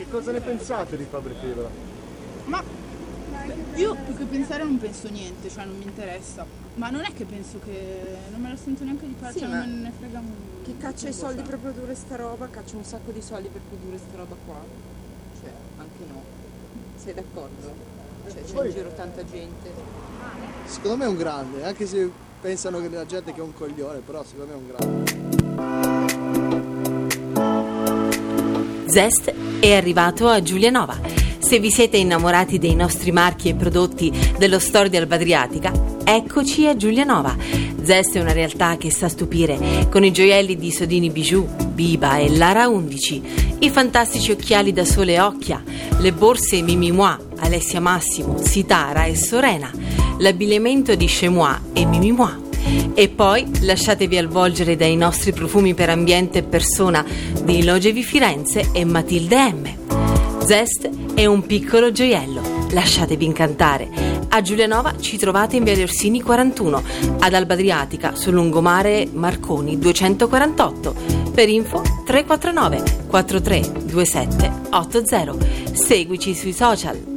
che cosa ne pensate di Fabri Fibra? Ma io più che pensare non penso niente, cioè non mi interessa. Ma non è che penso che... non me la sento neanche di parlare, Sì, cioè ma non me ne frega un... chi caccia i soldi per produrre sta roba, caccia un sacco di soldi per produrre sta roba qua. Cioè, anche no. Sei d'accordo? Cioè, c'è in giro tanta gente. Secondo me è un grande, anche se pensano che la gente che è un coglione, però secondo me è un grande. Zest è arrivato a Giulianova. Se vi siete innamorati dei nostri marchi e prodotti dello store di Alba Adriatica, eccoci a Giulianova. Zest è una realtà che sa stupire con i gioielli di Sodini Bijou, Biba e Lara 11, i fantastici occhiali da sole e occhia, le borse Mimi Moi, Alessia Massimo, Sitara e Sorena, l'abbigliamento di Chez Moi e Mimi Moi. E poi lasciatevi avvolgere dai nostri profumi per ambiente e persona di Logevi Firenze e Matilde M. Zest è un piccolo gioiello, lasciatevi incantare. A Giulianova ci trovate in Viale Orsini 41, ad Alba Adriatica sul lungomare Marconi 248. Per info 349 4327 80. Seguici sui social.